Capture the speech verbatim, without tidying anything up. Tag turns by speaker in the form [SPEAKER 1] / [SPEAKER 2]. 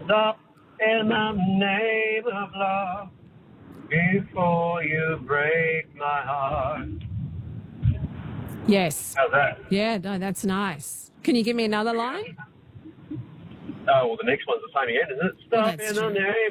[SPEAKER 1] Stop in the name of love before you break my heart.
[SPEAKER 2] Yes.
[SPEAKER 1] How's that?
[SPEAKER 2] Yeah, no, that's nice. Can you give me another line?
[SPEAKER 1] Oh, well, the next one's the same again, isn't it?
[SPEAKER 2] Well,
[SPEAKER 1] Stop
[SPEAKER 2] that's
[SPEAKER 1] in the
[SPEAKER 2] true.
[SPEAKER 1] name